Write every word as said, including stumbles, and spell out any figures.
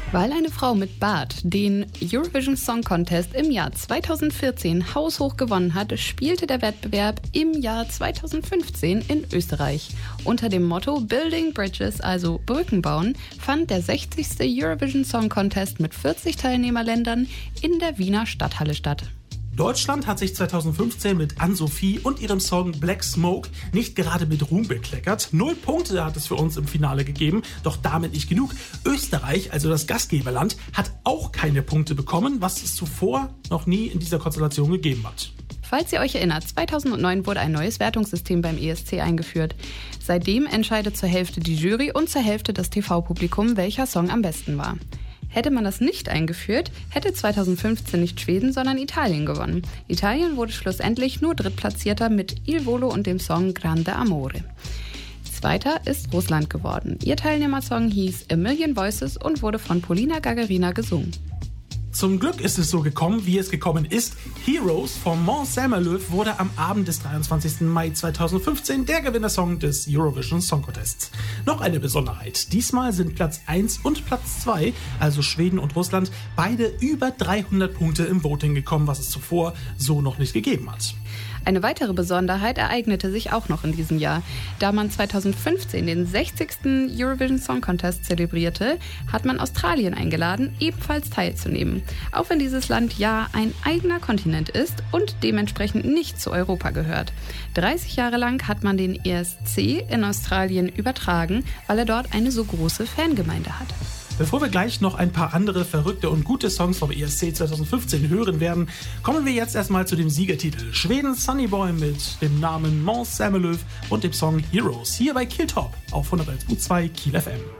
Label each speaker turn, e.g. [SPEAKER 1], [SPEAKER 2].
[SPEAKER 1] Weil eine Frau mit Bart den Eurovision Song Contest im Jahr zweitausendvierzehn haushoch gewonnen hat, spielte der Wettbewerb im Jahr zweitausendfünfzehn in Österreich. Unter dem Motto Building Bridges, also Brücken bauen, fand der sechzigste Eurovision Song Contest mit vierzig Teilnehmerländern in der Wiener Stadthalle statt.
[SPEAKER 2] Deutschland hat sich zweitausendfünfzehn mit Ann-Sophie und ihrem Song Black Smoke nicht gerade mit Ruhm bekleckert. Null Punkte hat es für uns im Finale gegeben, doch damit nicht genug. Österreich, also das Gastgeberland, hat auch keine Punkte bekommen, was es zuvor noch nie in dieser Konstellation gegeben hat.
[SPEAKER 1] Falls ihr euch erinnert, zweitausendneun wurde ein neues Wertungssystem beim E S C eingeführt. Seitdem entscheidet zur Hälfte die Jury und zur Hälfte das T V-Publikum, welcher Song am besten war. Hätte man das nicht eingeführt, hätte zweitausendfünfzehn nicht Schweden, sondern Italien gewonnen. Italien wurde schlussendlich nur Drittplatzierter mit Il Volo und dem Song Grande Amore. Zweiter ist Russland geworden. Ihr Teilnehmersong hieß A Million Voices und wurde von Polina Gagarina gesungen.
[SPEAKER 2] Zum Glück ist es so gekommen, wie es gekommen ist. Heroes von Måns Zelmerlöw wurde am Abend des dreiundzwanzigsten Mai zweitausendfünfzehn der Gewinnersong des Eurovision Song Contests. Noch eine Besonderheit. Diesmal sind Platz eins und Platz zwei, also Schweden und Russland, beide über dreihundert Punkte im Voting gekommen, was es zuvor so noch nicht gegeben hat.
[SPEAKER 1] Eine weitere Besonderheit ereignete sich auch noch in diesem Jahr. Da man zweitausendfünfzehn den sechzigsten Eurovision Song Contest zelebrierte, hat man Australien eingeladen, ebenfalls teilzunehmen. Auch wenn dieses Land ja ein eigener Kontinent ist und dementsprechend nicht zu Europa gehört. dreißig Jahre lang hat man den E S C in Australien übertragen, weil er dort eine so große Fangemeinde hat.
[SPEAKER 2] Bevor wir gleich noch ein paar andere verrückte und gute Songs vom E S C zweitausendfünfzehn hören werden, kommen wir jetzt erstmal zu dem Siegertitel. Schweden Sunny Boy mit dem Namen Måns Zelmerlöw und dem Song Heroes hier bei Kill Top auf hunderteins Komma zwei Kiel F M.